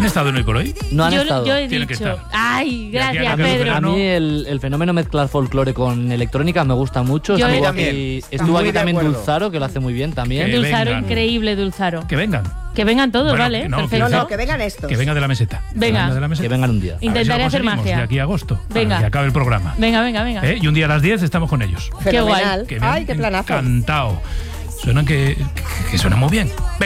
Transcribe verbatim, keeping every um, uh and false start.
estado en Hoy por Hoy? No han yo, estado. yo he Tienen que dicho. estar. Ay, De aquí a gracias, que acabe el Pedro. A verano. mí el, el fenómeno mezclar folclore con electrónica me gusta mucho. Yo estuvo también. aquí, Está estuvo muy aquí de también acuerdo. Dulzaro, que lo hace muy bien también. Que Dulzaro, vengan. increíble, Dulzaro. Que vengan. Que vengan todos, Bueno, ¿vale? que no, Perfecto. que No, no, que vengan estos. Que venga de la meseta. Venga. Que, de la meseta. Que vengan un día. A ver si Intentaré lo hacer conseguimos magia. De aquí a agosto. Venga. Para que acabe el programa. Venga, venga, venga. ¿Eh? Y un día a las diez estamos con ellos. Qué guay. Fenomenal. Que me Ay, han qué planazo. encantado. Suenan que, que, que suenan muy bien. Venga.